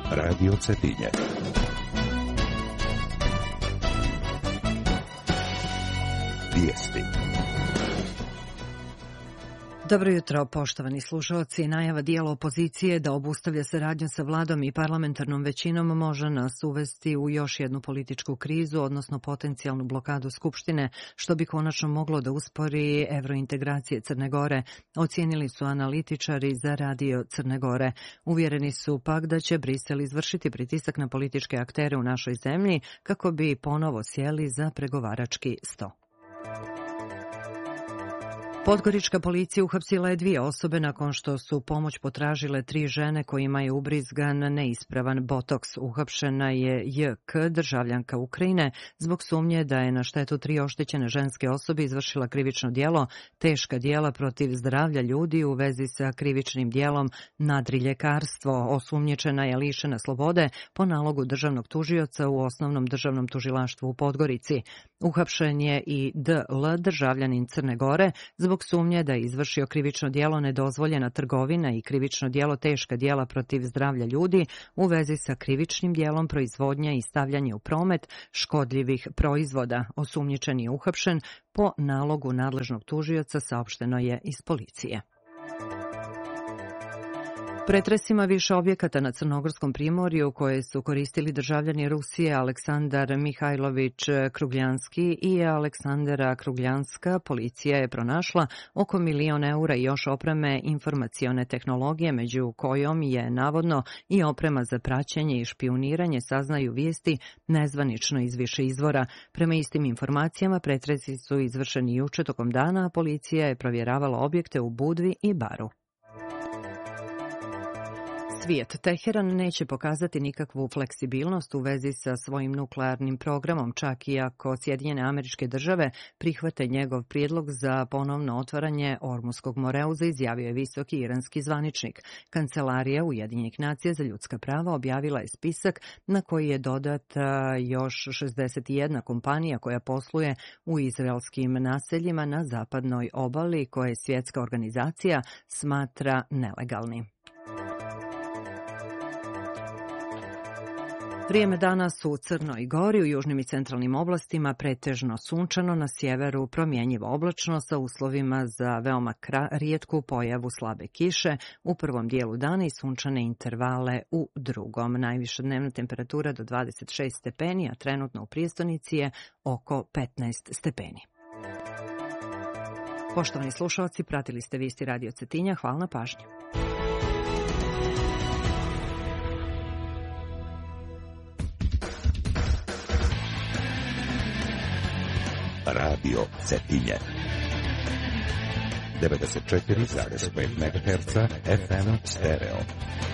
Radio Cetinje. Vijesti. Dobro jutro, poštovani slušalci. Najava dijela opozicije da obustavlja saradnju sa vladom i parlamentarnom većinom može nas uvesti u još jednu političku krizu, odnosno potencijalnu blokadu Skupštine, što bi konačno moglo da uspori evrointegracije Crne Gore, ocijenili su analitičari za Radio Crne Gore. Uvjereni su pak da će Brisel izvršiti pritisak na političke aktere u našoj zemlji kako bi ponovo sjeli za pregovarački sto. Podgorička policija uhapsila je 2 osobe nakon što su pomoć potražile 3 žene kojima je ubrizgan neispravan botoks. Uhapšena je JK, državljanka Ukrajine, zbog sumnje da je na štetu 3 oštećene ženske osobe izvršila krivično djelo, teška djela protiv zdravlja ljudi u vezi sa krivičnim djelom nadriljekarstvo. Osumnjičena je lišena slobode po nalogu državnog tužioca u Osnovnom državnom tužilaštvu u Podgorici. Uhapšen je i DL, državljanin Crne Gore, zbog sumnje da je izvršio krivično djelo nedozvoljena trgovina i krivično djelo teška djela protiv zdravlja ljudi u vezi sa krivičnim djelom proizvodnja i stavljanje u promet škodljivih proizvoda. Osumnjičen je uhapšen po nalogu nadležnog tužioca, saopšteno je iz policije. Pretresima više objekata na Crnogorskom primorju koje su koristili državljani Rusije Aleksandar Mihajlović Krugljanski i Aleksandra Krugljanska, policija je pronašla oko 1 milion eura i još opreme informacione tehnologije, među kojom je navodno i oprema za praćenje i špijuniranje, saznaju vijesti nezvanično iz više izvora. Prema istim informacijama, pretresi su izvršeni juče tokom dana, a policija je provjeravala objekte u Budvi i Baru. Svijet. Teheran neće pokazati nikakvu fleksibilnost u vezi sa svojim nuklearnim programom, čak i ako Sjedinjene Američke Države prihvate njegov prijedlog za ponovno otvaranje Ormuskog moreuza, izjavio je visoki iranski zvaničnik. Kancelarija Ujedinjenih nacija za ljudska prava objavila je spisak na koji je dodata još 61 kompanija koja posluje u izraelskim naseljima na zapadnoj obali koje svjetska organizacija smatra nelegalnim. Vrijeme danas u Crnoj Gori, u južnim i centralnim oblastima pretežno sunčano, na sjeveru promjenjivo oblačno sa uslovima za veoma rijetku pojavu slabe kiše u prvom dijelu dana i sunčane intervale u drugom. Najviša dnevna temperatura do 26 stepeni, a trenutno u prijestolnici je oko 15 stepeni. Poštovani slušalci, pratili ste vijesti Radio Cetinja. Hvala na pažnji. Radio Cetinje 94,5 MHz FM stereo.